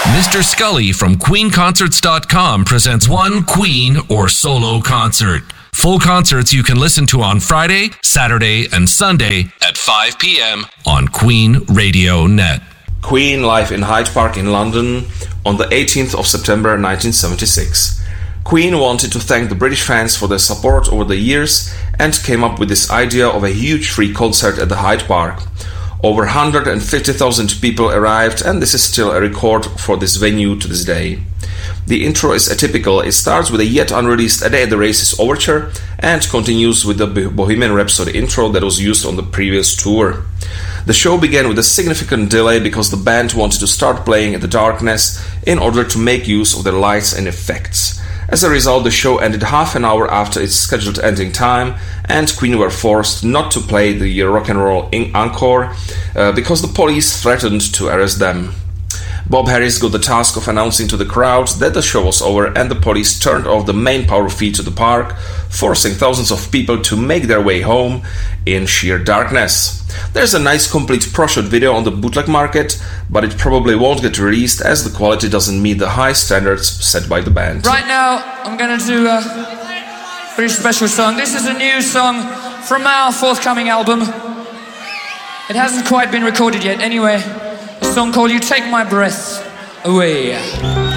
Mr. Scully from QueenConcerts.com presents one Queen or solo concert. Full concerts you can listen to on Friday, Saturday, and Sunday at 5 p.m. on Queen Radio Net. Queen live in Hyde Park in London on the 18th of September 1976. Queen wanted to thank the British fans for their support over the years and came up with this idea of a huge free concert at the Hyde Park. Over 150,000 people arrived, and this is still a record for this venue to this day. The intro is atypical. It starts with a yet unreleased A Day at the Races overture and continues with the Bohemian Rhapsody intro that was used on the previous tour. The show began with a significant delay because the band wanted to start playing in the darkness in order to make use of their lights and effects. As a result, the show ended half an hour after its scheduled ending time, and Queen were forced not to play the rock and roll encore because the police threatened to arrest them. Bob Harris got the task of announcing to the crowd that the show was over, and the police turned off the main power feed to the park, forcing thousands of people to make their way home in sheer darkness. There's a nice complete pro-shot video on the bootleg market, but it probably won't get released as the quality doesn't meet the high standards set by the band. Right now, I'm gonna do a very special song. This is a new song from our forthcoming album. It hasn't quite been recorded yet. Anyway, a song called You Take My Breath Away.